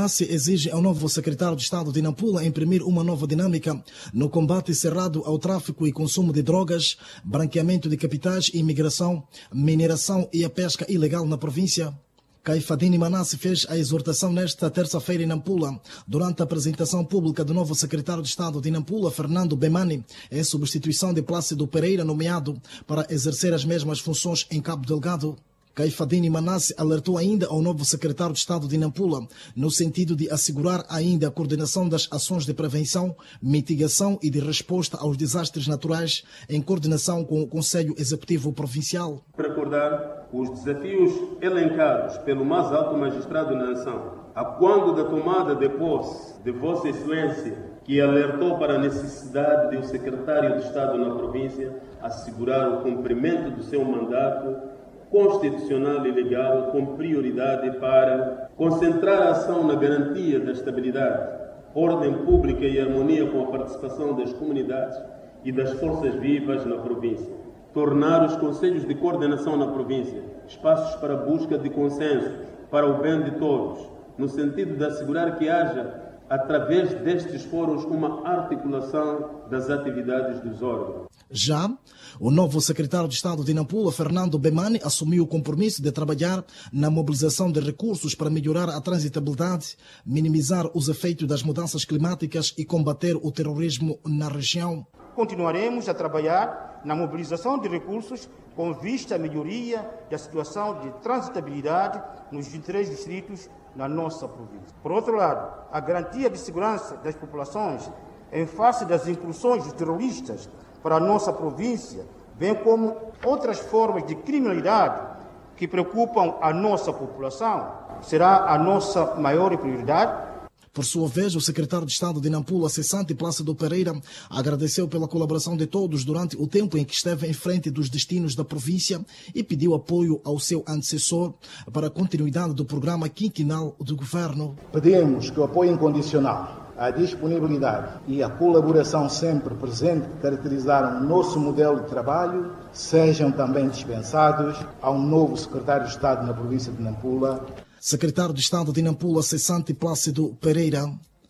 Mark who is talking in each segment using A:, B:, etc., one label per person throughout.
A: Se exige ao novo secretário de Estado de Nampula imprimir uma nova dinâmica no combate cerrado ao tráfico e consumo de drogas, branqueamento de capitais, imigração, mineração e a pesca ilegal na província. Caifadine Manasse fez a exortação nesta terça-feira em Nampula, durante a apresentação pública do novo secretário de Estado de Nampula, Fernando Bemani, em substituição de Plácido Pereira, nomeado para exercer as mesmas funções em Cabo Delgado. Caifadine Manasse alertou ainda ao novo secretário de Estado de Nampula no sentido de assegurar ainda a coordenação das ações de prevenção, mitigação e de resposta aos desastres naturais em coordenação com o Conselho Executivo Provincial.
B: Recordar os desafios elencados pelo mais alto magistrado da nação, a quando da tomada de posse de Vossa Excelência, que alertou para a necessidade de o secretário de Estado na província assegurar o cumprimento do seu mandato constitucional e legal com prioridade para concentrar a ação na garantia da estabilidade, ordem pública e harmonia com a participação das comunidades e das forças vivas na província. Tornar os conselhos de coordenação na província espaços para a busca de consensos para o bem de todos, no sentido de assegurar que haja, através destes fóruns, uma articulação das atividades dos órgãos.
A: Já, o novo secretário de Estado de Nampula, Fernando Bemani, assumiu o compromisso de trabalhar na mobilização de recursos para melhorar a transitabilidade, minimizar os efeitos das mudanças climáticas e combater o terrorismo na região.
C: Continuaremos a trabalhar na mobilização de recursos com vista à melhoria da situação de transitabilidade nos 23 distritos na nossa província. Por outro lado, a garantia de segurança das populações em face das incursões de terroristas para a nossa província, bem como outras formas de criminalidade que preocupam a nossa população, será a nossa maior prioridade.
A: Por sua vez, o secretário de Estado de Nampula, cessante Plácido Pereira, agradeceu pela colaboração de todos durante o tempo em que esteve em frente dos destinos da província e pediu apoio ao seu antecessor para a continuidade do programa quinquenal do governo.
D: Pedimos que o apoio incondicional, a disponibilidade e a colaboração sempre presente que caracterizaram o nosso modelo de trabalho sejam também dispensados ao novo secretário de Estado na província de Nampula.
A: Secretário de Estado de Nampula, cessante Plácido Pereira,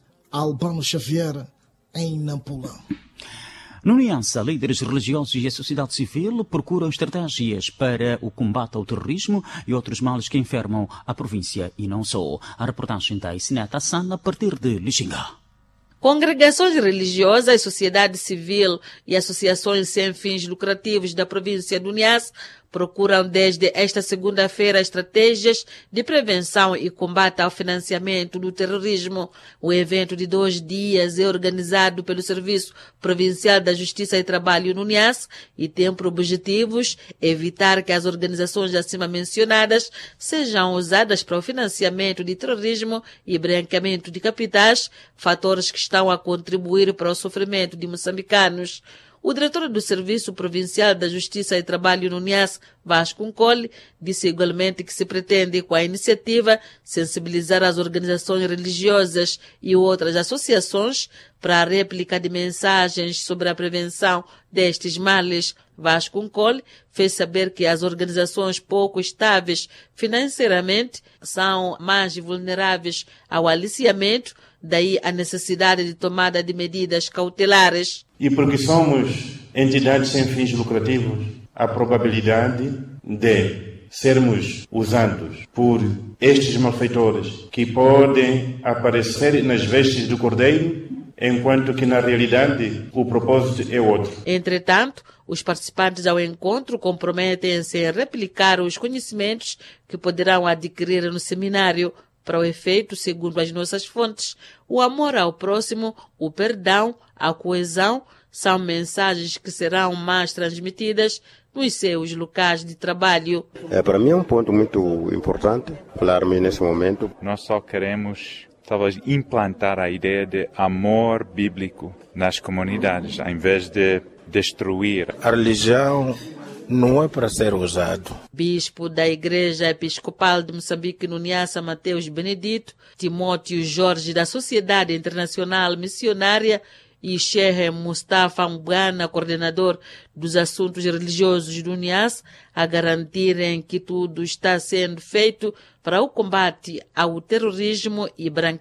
A: Albano Xavier, em Nampula.
E: No Niassa, líderes religiosos e a sociedade civil procuram estratégias para o combate ao terrorismo e outros males que enfermam a província e não só. A reportagem da Isineta Hassan a partir de Lixinga.
F: Congregações religiosas, sociedade civil e associações sem fins lucrativos da província do Niassa procuram desde esta segunda-feira estratégias de prevenção e combate ao financiamento do terrorismo. O evento de 2 dias é organizado pelo Serviço Provincial da Justiça e Trabalho no Niassa e tem por objetivos evitar que as organizações acima mencionadas sejam usadas para o financiamento de terrorismo e branqueamento de capitais, fatores que estão a contribuir para o sofrimento de moçambicanos. O diretor do Serviço Provincial da Justiça e Trabalho no Niassa, Vasco Nkoli, disse igualmente que se pretende, com a iniciativa, sensibilizar as organizações religiosas e outras associações para a réplica de mensagens sobre a prevenção destes males. Vasco Nkoli fez saber que as organizações pouco estáveis financeiramente são mais vulneráveis ao aliciamento, daí a necessidade de tomada de medidas cautelares.
G: E porque somos entidades sem fins lucrativos, a probabilidade de sermos usados por estes malfeitores que podem aparecer nas vestes do cordeiro, enquanto que na realidade o propósito é outro.
F: Entretanto, os participantes ao encontro comprometem-se em replicar os conhecimentos que poderão adquirir no seminário. Para o efeito, segundo as nossas fontes, o amor ao próximo, o perdão, a coesão são mensagens que serão mais transmitidas nos seus locais de trabalho.
H: Para mim é um ponto muito importante, claramente nesse momento.
I: Nós só queremos talvez implantar a ideia de amor bíblico nas comunidades, ao invés de destruir.
J: A religião não é para ser usado.
F: Bispo da Igreja Episcopal de Moçambique no Niassa, Mateus Benedito, Timóteo Jorge da Sociedade Internacional Missionária e Sheikh Mustafa Mbwana, coordenador dos assuntos religiosos do Niassa, a garantirem que tudo está sendo feito para o combate ao terrorismo e branqueamento